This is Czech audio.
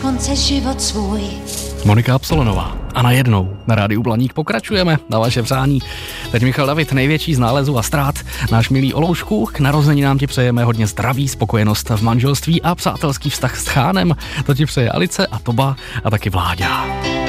konce život svůj. Monika Absolonová. A najednou na Rádiu Blaník pokračujeme na vaše přání. Teď Michal David, největší z nálezů a ztrát. Náš milý Oloušku, k narozeninám ti přejeme hodně zdraví, spokojenost v manželství a přátelský vztah s Chánem. To ti přeje Alice a Toba a taky Vláďa.